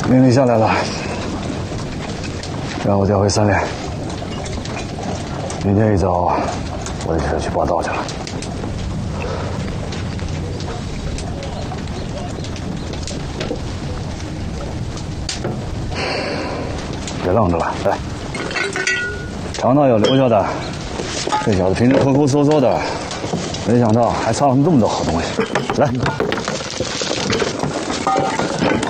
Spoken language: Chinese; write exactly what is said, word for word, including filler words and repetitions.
命令下来了，让我调回三连。明天一早，我就下去报道去了。别愣着了，来，尝尝要留下的。这小子平时抠抠搜搜的，没想到还藏了这么多好东西。来。